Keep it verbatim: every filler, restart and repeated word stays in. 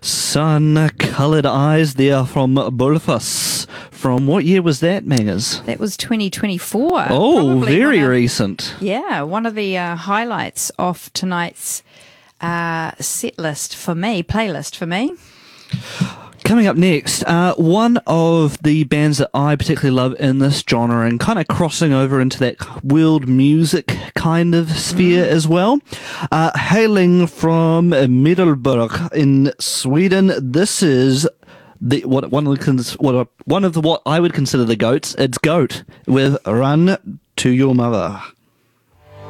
Sun-coloured eyes there from Bulfus. From what year was that, Mangers? That was twenty twenty-four. Oh, Probably very one of- recent. Yeah, one of the uh, highlights of tonight's uh, set list for me, playlist for me. Coming up next, uh, one of the bands that I particularly love in this genre and kind of crossing over into that world music kind of sphere mm. as well. Uh, hailing from Middelburg in Sweden, this is the what one of the what one of the what I would consider the goats. It's Goat with "Run to Your Mother."